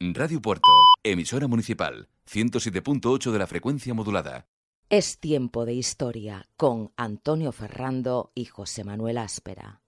Radio Puerto, emisora municipal, 107.8 de la frecuencia modulada. Es tiempo de historia con Antonio Ferrando y José Manuel Áspera.